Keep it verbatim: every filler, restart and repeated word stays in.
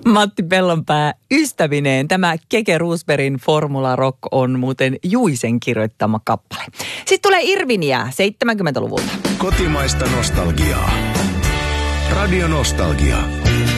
Matti Pellonpää ystävineen. Tämä Keke Roosbergin Formula Rock on muuten Juisen kirjoittama kappale. Sitten tulee Irviniä seitsemänkymmentäluvulta. Kotimaista nostalgiaa. Radio Nostalgia.